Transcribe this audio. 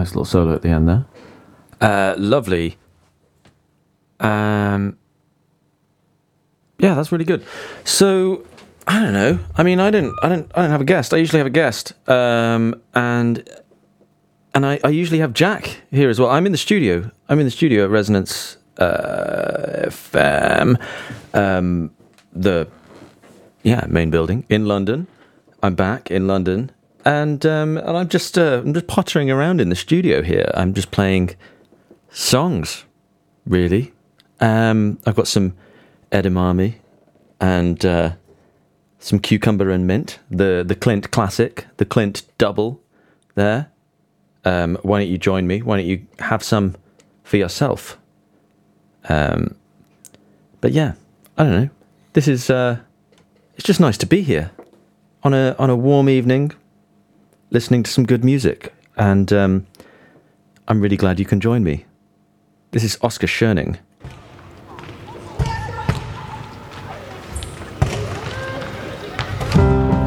Nice little solo at the end there. Lovely. Yeah, that's really good. So I don't know. I mean, I don't have a guest. I usually have a guest, and I usually have Jack here as well. I'm in the studio. At Resonance FM, the main building in London. I'm back in London, and I'm just pottering around in the studio here. I'm just playing songs, really. I've got some edamame and some cucumber and mint, the Clint classic, the Clint double there. Why don't you join me? Why don't you have some for yourself? But yeah, I don't know. This is it's just nice to be here on a warm evening, listening to some good music, and I'm really glad you can join me. This is Oscar Schoening